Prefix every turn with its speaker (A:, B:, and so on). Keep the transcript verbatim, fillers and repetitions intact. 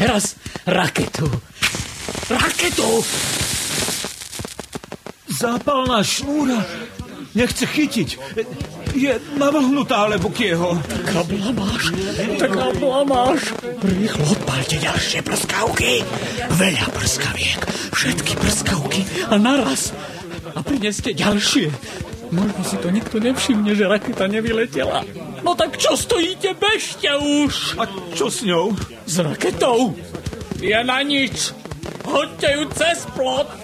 A: teraz raketu. Raketu!
B: Zápalná šnúra nechce chytiť. Je navlhnutá, alebo kieho.
A: Taká blamáš, taká blamáš. Rýchlo odpálte ďalšie prskavky. Veľa prskaviek, všetky prskavky a naraz. A prineste ďalšie. Možno si to nikto nevšimne, že raketa nevyletela. No tak čo stojíte, bežte už.
B: A čo s ňou?
A: S raketou? Je na nič. Hoďte ju cez plot.